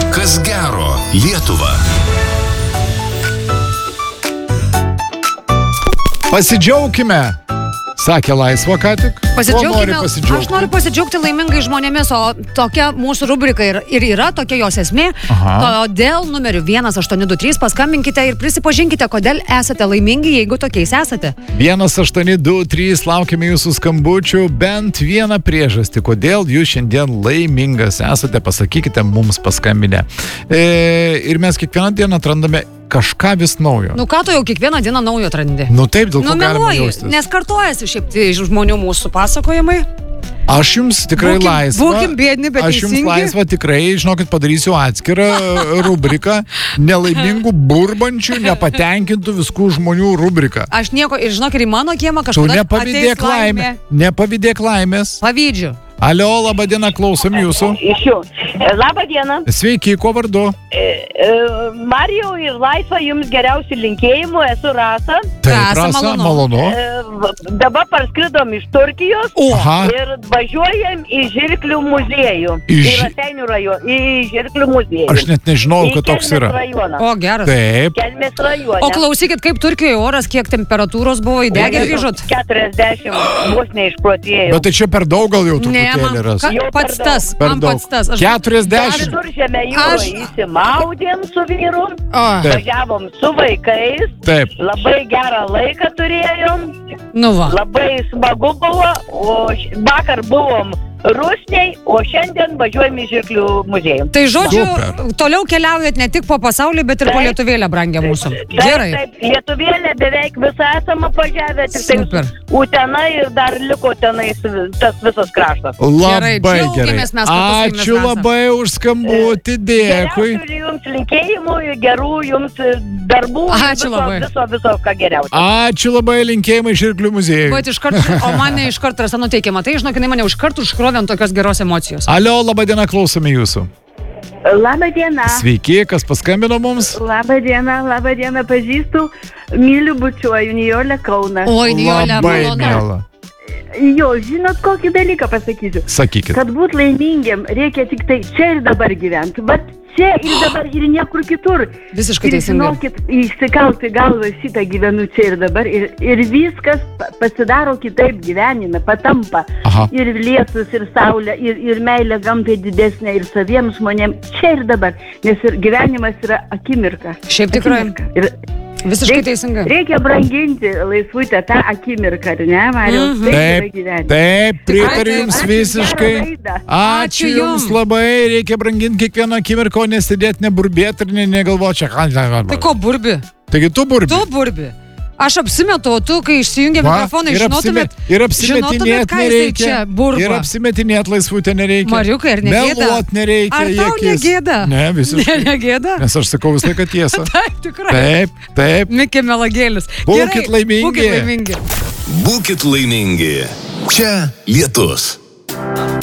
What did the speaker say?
Kas gero Lietuva. Pasidžiaugkime, sakė Laisva ką tik. Pasidžiaugkime. Aš noriu pasidžiaugti laimingai žmonėmis, o tokia mūsų rubrika ir yra tokia jos esmė. Todėl numeriu 1823 paskambinkite ir prisipažinkite, kodėl esate laimingi, jeigu tokiais esate. 1823 laukiame jūsų skambučių, bent vieną priežastį, kodėl jūs šiandien laimingas esate, pasakykite mums paskambinę. Ir mes kiekvieną dieną atrandame kažką vis naujo. Nu ką tu jau kiekvieną dieną naujo atrandi? Nu taip, dėl ko galima jaustis. Nes kartojasi šiaip iš žmonių mūsų pasakojimai. Aš jums tikrai laisva. Būkim biedni, bet aš teisingi. Jums laisva tikrai, žinokit, padarysiu atskirą rubriką. Nelaimingų, burbančių, nepatenkintų viskų žmonių rubriką. Aš nieko, ir žinok, ir į mano kiemą kažkada ateis laimė. Nepavydėk laimės. Pavydžiu. Alio, laba diena, klausom jūsų. Iš jų. Labą dieną. Sveiki, kuo vardu? Marijau ir Laisva, jums geriausių linkėjimų, esu Rasa. Taip, Rasa, malonu. Dabar parskridom iš Turkijos ir važiuojam į Žirklių muziejų. Į Raseinių rajoną, į Žirklių muziejų. Aš net nežinau, kad toks yra. O, geras. Taip. Kelmės rajone. O klausykit, kaip Turkijoje oras, kiek temperatūros buvo, įdegę grįžot? 40, vos neišprotėjau. Bet tai čia per daug gal jau truputėlį ras. Pats tas, man pats tas. 40. Viduržemio jūroje įsimaudėm su vyru, važiavom su vaikais, labai gerą laiką turėjom, labai smagu buvo, o vakar buvom Rusniai, o šiandien važiuojam į Žirklių muziejų. Tai žodžiu, toliau keliaujat ne tik po pasaulį, bet ir po Lietuvėlę, brangia mūsų. Gerai. Taip, Lietuvėlę beveik visą esame pažiavę, tik tai Utena ir dar liko tenais tas visas kraštas. Labai gerai. Ačiū labai už skambutį, dėkui. Geriausių jums linkėjimų, gerų jums darbų, viso ką geriausio. Ačiū labai, linkėjimai Žirklių muziejui. Bet iškart, o mane iškart Rasa nuteikiama, tai žinok, mane iškart užkrovė ant tokios geros emocijos. Alio, laba diena, klausome jūsų. Labą dieną. Sveiki, kas paskambino mums? Labą dieną, pažįstu, myliu bučiuoju, Nijolė Kaunas. Oi, Nijolė, malonu. Jo, žinot, kokį dalyką pasakysiu? Sakykit. Kad būt laimingiam, reikia tik tai čia ir dabar gyventi. Bet čia ir dabar ir niekur kitur. Visiškai teisingai. Žinokit, išsikalti galvą šitą gyvenu čia ir dabar. Ir viskas pasidaro kitaip gyvenime, patampa. Ir lietus, ir saulė, ir meilė gamtai didesnė, ir saviems žmonėms čia ir dabar. Nes ir gyvenimas yra akimirka. Šiaip tikrai. Visiškai teisingai. Reikia branginti Laisvutę tą akimirką, ar ne, Marijau? Taip, pritariu jums visiškai. Ačiū jums labai, reikia branginti kiekvieną akimirką, o nesėdėti, neburbėti ir negalvoti čia. Tai ko burbi? Taigi tu burbi. Tu burbi. Aš apsimetu, o tu, kai išsijungia mikrofoną, žinotumėt, ką jisai čia burba. Ir apsimetinėt Laisvutę nereikia. Mariukai, ar negėda? Meluot nereikia. Ar tau negėda? Ne, visiškai. Negėda? Nes aš sakau visą laiką tiesą. Taip, tikrai. Taip. Mikė melagėlis. Būkit laimingi. Būkit laimingi. Čia Lietus.